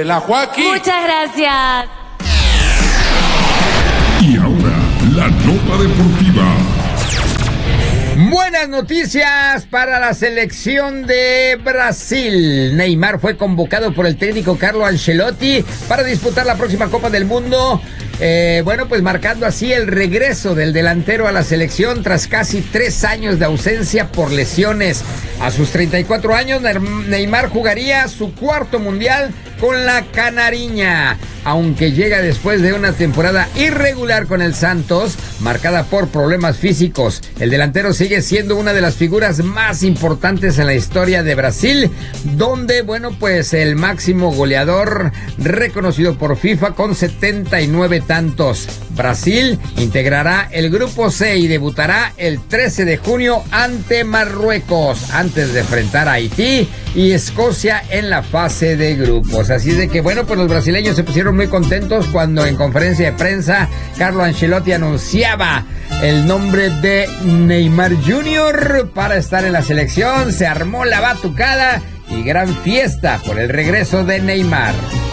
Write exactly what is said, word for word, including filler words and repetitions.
la Joaquín. Muchas gracias. Y ahora, la nota deportiva. Buenas noticias para la selección de Brasil. Neymar fue convocado por el técnico Carlo Ancelotti para disputar la próxima Copa del Mundo. Eh, bueno, pues marcando así el regreso del delantero a la selección tras casi tres años de ausencia por lesiones. A sus treinta y cuatro años, Neymar jugaría su cuarto mundial con la canariña, aunque llega después de una temporada irregular con el Santos, marcada por problemas físicos. El delantero sigue siendo una de las figuras más importantes en la historia de Brasil, donde, bueno, pues el máximo goleador reconocido por FIFA con setenta y nueve tantos. Brasil integrará el grupo C y debutará el trece de junio ante Marruecos, antes de enfrentar a Haití y Escocia en la fase de grupos. Así de que, bueno, pues los brasileños se pusieron muy contentos cuando en conferencia de prensa Carlo Ancelotti anunciaba el nombre de Neymar junior para estar en la selección. Se armó la batucada y gran fiesta por el regreso de Neymar.